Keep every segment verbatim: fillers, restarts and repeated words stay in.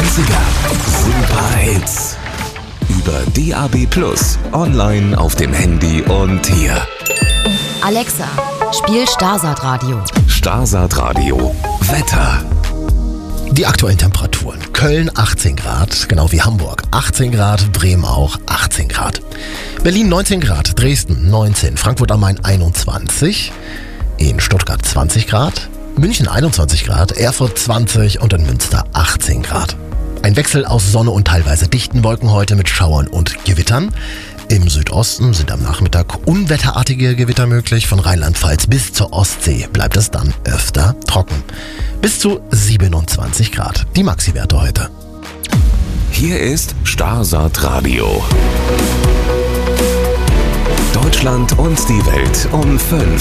neunziger Superhits. Über D A B Plus, online auf dem Handy und hier. Alexa, spiel Starsat Radio. Starsat Radio. Wetter. Die aktuellen Temperaturen. Köln achtzehn Grad, genau wie Hamburg achtzehn Grad, Bremen auch achtzehn Grad. Berlin neunzehn Grad, Dresden neunzehn, Frankfurt am Main einundzwanzig, in Stuttgart zwanzig Grad, München einundzwanzig Grad, Erfurt zwanzig und in Münster achtzehn Grad. Ein Wechsel aus Sonne und teilweise dichten Wolken heute mit Schauern und Gewittern. Im Südosten sind am Nachmittag unwetterartige Gewitter möglich. Von Rheinland-Pfalz bis zur Ostsee bleibt es dann öfter trocken. Bis zu siebenundzwanzig Grad, die Maxi-Werte heute. Hier ist Starsat Radio. Deutschland und die Welt um fünf.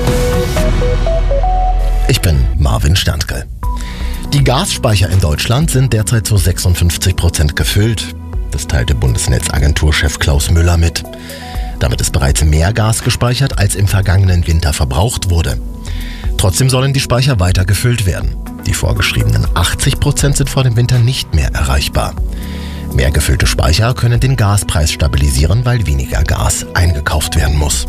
Ich bin Marvin Sternke. Die Gasspeicher in Deutschland sind derzeit zu sechsundfünfzig Prozent gefüllt. Das teilte Bundesnetzagenturchef Klaus Müller mit. Damit ist bereits mehr Gas gespeichert, als im vergangenen Winter verbraucht wurde. Trotzdem sollen die Speicher weiter gefüllt werden. Die vorgeschriebenen achtzig Prozent sind vor dem Winter nicht mehr erreichbar. Mehr gefüllte Speicher können den Gaspreis stabilisieren, weil weniger Gas eingekauft werden muss.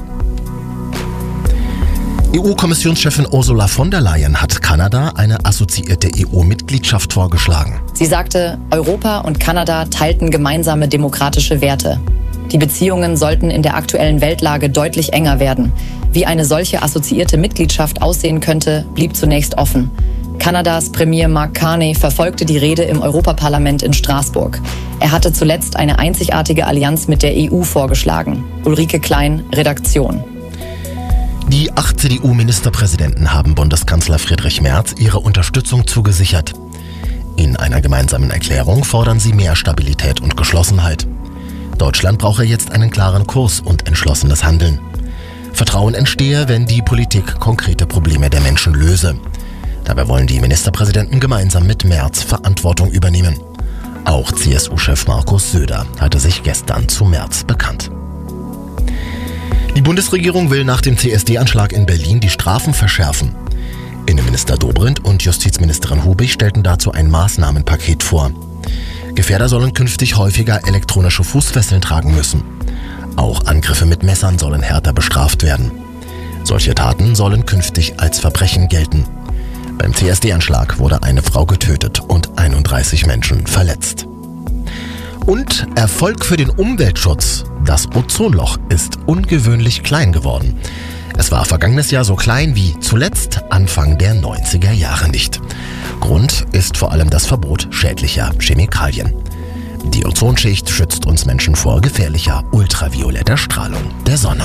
E U-Kommissionschefin Ursula von der Leyen hat Kanada eine assoziierte E U-Mitgliedschaft vorgeschlagen. Sie sagte, Europa und Kanada teilten gemeinsame demokratische Werte. Die Beziehungen sollten in der aktuellen Weltlage deutlich enger werden. Wie eine solche assoziierte Mitgliedschaft aussehen könnte, blieb zunächst offen. Kanadas Premier Mark Carney verfolgte die Rede im Europaparlament in Straßburg. Er hatte zuletzt eine einzigartige Allianz mit der E U vorgeschlagen. Ulrike Klein, Redaktion. Die acht C D U-Ministerpräsidenten haben Bundeskanzler Friedrich Merz ihre Unterstützung zugesichert. In einer gemeinsamen Erklärung fordern sie mehr Stabilität und Geschlossenheit. Deutschland brauche jetzt einen klaren Kurs und entschlossenes Handeln. Vertrauen entstehe, wenn die Politik konkrete Probleme der Menschen löse. Dabei wollen die Ministerpräsidenten gemeinsam mit Merz Verantwortung übernehmen. Auch C S U-Chef Markus Söder hatte sich gestern zu Merz bekannt. Die Bundesregierung will nach dem C S D-Anschlag in Berlin die Strafen verschärfen. Innenminister Dobrindt und Justizministerin Hubig stellten dazu ein Maßnahmenpaket vor. Gefährder sollen künftig häufiger elektronische Fußfesseln tragen müssen. Auch Angriffe mit Messern sollen härter bestraft werden. Solche Taten sollen künftig als Verbrechen gelten. Beim C S D-Anschlag wurde eine Frau getötet und einunddreißig Menschen verletzt. Und Erfolg für den Umweltschutz. Das Ozonloch ist ungewöhnlich klein geworden. Es war vergangenes Jahr so klein wie zuletzt Anfang der neunziger Jahre nicht. Grund ist vor allem das Verbot schädlicher Chemikalien. Die Ozonschicht schützt uns Menschen vor gefährlicher ultravioletter Strahlung der Sonne.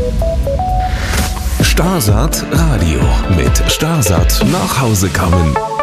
Starsat Radio mit Starsat nach Hause kommen.